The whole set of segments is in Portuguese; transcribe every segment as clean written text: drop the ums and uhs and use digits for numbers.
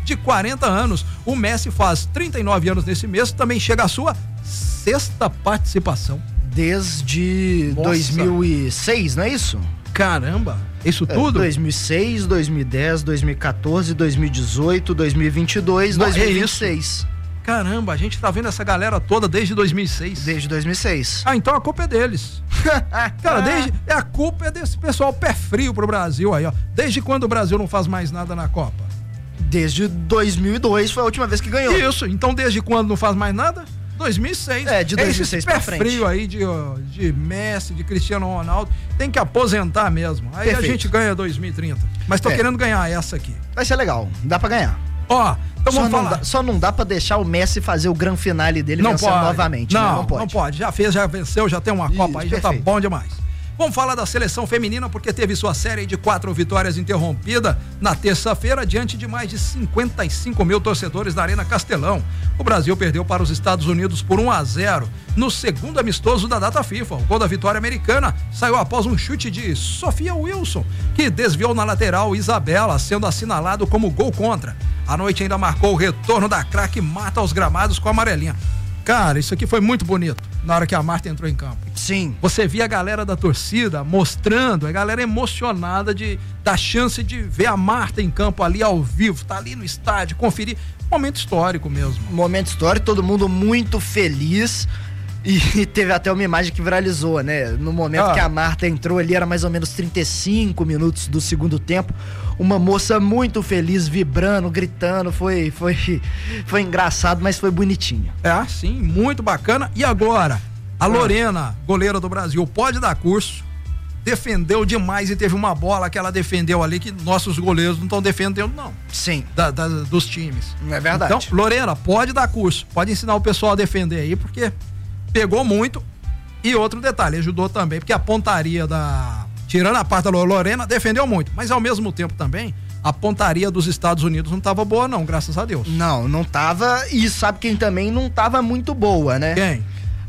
de 40 anos. O Messi faz 39 anos nesse mês, também chega à sua 6ª participação. Desde 2006, não é isso? Caramba, isso tudo? 2006, 2010, 2014, 2018, 2022, 2026. Caramba, a gente tá vendo essa galera toda desde 2006. Desde 2006. Ah, então a culpa é deles. Cara, a culpa é desse pessoal pé frio pro Brasil aí, ó. Desde quando o Brasil não faz mais nada na Copa? Desde 2002 foi a última vez que ganhou. Isso, então desde quando não faz mais nada? 2006. De 2006 pra frente. Pé frio aí de Messi, de Cristiano Ronaldo, tem que aposentar mesmo. Aí Perfeito. A gente ganha 2030. Mas tô querendo ganhar essa aqui. Vai ser legal, dá pra ganhar. Ó, então vamos falar. Só não dá pra deixar o Messi fazer o grande finale dele vencendo novamente. Não pode. Já fez, já venceu, já tem uma Copa aí, já tá bom demais. Vamos falar da seleção feminina, porque teve sua série de 4 vitórias interrompida na terça-feira, diante de mais de 55 mil torcedores na Arena Castelão. O Brasil perdeu para os Estados Unidos por 1-0 no segundo amistoso da data FIFA. O gol da vitória americana saiu após um chute de Sofia Wilson, que desviou na lateral Isabela, sendo assinalado como gol contra. A noite ainda marcou o retorno da craque Marta aos gramados com a amarelinha. Cara, isso aqui foi muito bonito na hora que a Marta entrou em campo. Sim. Você via a galera da torcida mostrando, a galera emocionada da chance de ver a Marta em campo ali ao vivo, tá ali no estádio, conferir. Momento histórico mesmo. Momento histórico, todo mundo muito feliz. E teve até uma imagem que viralizou, né? No momento que a Marta entrou ali, era mais ou menos 35 minutos do segundo tempo. Uma moça muito feliz, vibrando, gritando. Foi engraçado, mas foi bonitinho. Sim, muito bacana. E agora, a Lorena, goleira do Brasil, pode dar curso. Defendeu demais e teve uma bola que ela defendeu ali que nossos goleiros não estão defendendo, não. Sim. Dos times. É verdade. Então, Lorena, pode dar curso. Pode ensinar o pessoal a defender aí, porque pegou muito. E outro detalhe, ajudou também, porque a pontaria tirando a parte da Lorena, defendeu muito, mas ao mesmo tempo também, a pontaria dos Estados Unidos não tava boa não, graças a Deus. Não tava, e sabe quem também não tava muito boa, né? Quem?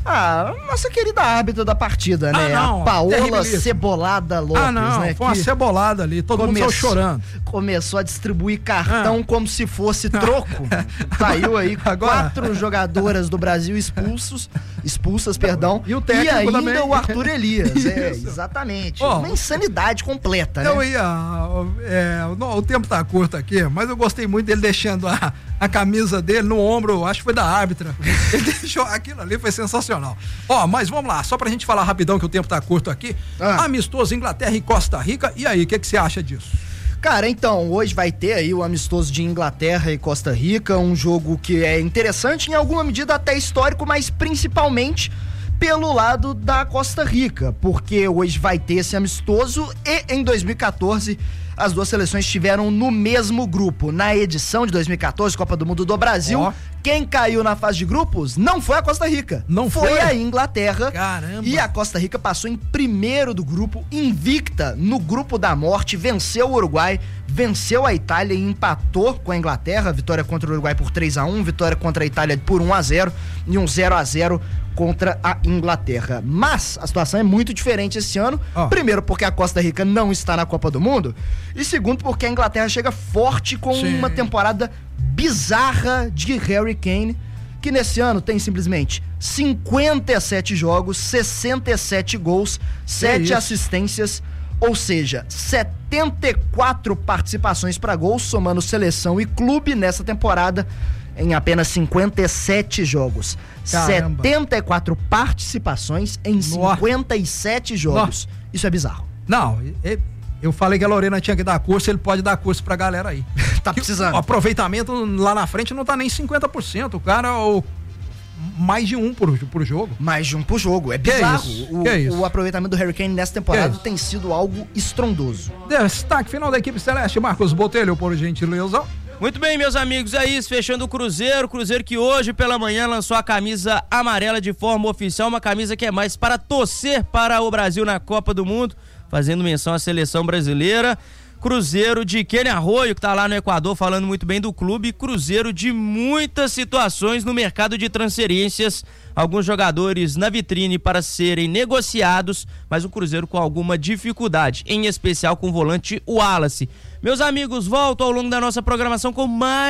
Nossa querida árbitra da partida, né? A Paola Cebolada Lopes, né? Foi uma cebolada ali, todo mundo saiu chorando. Começou a distribuir cartão como se fosse troco. Saiu aí 4 jogadoras do Brasil expulsas, E o técnico ainda também. O Arthur Elias. Exatamente. Uma insanidade completa, né? O tempo tá curto aqui, mas eu gostei muito dele deixando a camisa dele no ombro, acho que foi da árbitra. Ele deixou aquilo ali, foi sensacional. Mas vamos lá, só pra gente falar rapidão que o tempo tá curto aqui. Amistoso Inglaterra e Costa Rica, e aí, o que você acha disso? Cara, então, hoje vai ter aí o amistoso de Inglaterra e Costa Rica, um jogo que é interessante, em alguma medida até histórico, mas principalmente pelo lado da Costa Rica, porque hoje vai ter esse amistoso e em 2014 as duas seleções estiveram no mesmo grupo. Na edição de 2014, Copa do Mundo do Brasil, quem caiu na fase de grupos não foi a Costa Rica. Não foi a Inglaterra. Caramba. E a Costa Rica passou em primeiro do grupo, invicta no grupo da morte, venceu o Uruguai, venceu a Itália e empatou com a Inglaterra. Vitória contra o Uruguai por 3-1, vitória contra a Itália por 1-0 e um 0-0 contra a Inglaterra. Mas a situação é muito diferente esse ano. Primeiro porque a Costa Rica não está na Copa do Mundo e segundo porque a Inglaterra chega forte com uma temporada bizarra de Harry Kane, que nesse ano tem simplesmente 57 jogos, 67 gols, 7 assistências, ou seja, 74 participações para gols, somando seleção e clube nessa temporada, em apenas 57 jogos. Caramba. 74 participações em 57 jogos. Isso é bizarro. Não, eu falei que a Lorena tinha que dar curso, ele pode dar curso pra galera aí. Tá precisando. O aproveitamento lá na frente não tá nem 50%, o cara mais de um por jogo. Mais de um por jogo, é bizarro. O aproveitamento do Harry Kane nessa temporada tem sido algo estrondoso. Destaque final da equipe celeste, Marcos Botelho, por gentileza. Muito bem, meus amigos, é isso, fechando o Cruzeiro que hoje pela manhã lançou a camisa amarela de forma oficial, uma camisa que é mais para torcer para o Brasil na Copa do Mundo, fazendo menção à seleção brasileira. Cruzeiro de Kenny Arroyo, que tá lá no Equador falando muito bem do clube. Cruzeiro de muitas situações no mercado de transferências, alguns jogadores na vitrine para serem negociados, mas o Cruzeiro com alguma dificuldade, em especial com o volante Wallace. Meus amigos, volto ao longo da nossa programação com mais